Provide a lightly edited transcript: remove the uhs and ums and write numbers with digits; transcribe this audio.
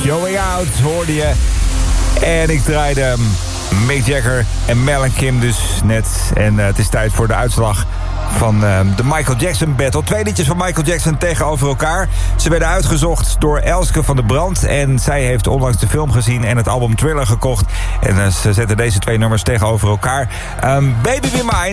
Going Out hoorde je. En ik draaide Mick Jagger en Mel en Kim dus net. En het is tijd voor de uitslag van de Michael Jackson Battle. 2 liedjes van Michael Jackson tegenover elkaar. Ze werden uitgezocht door Elske van der Brand. En zij heeft onlangs de film gezien en het album Thriller gekocht. En ze zetten deze 2 nummers tegenover elkaar. Baby Be Mine.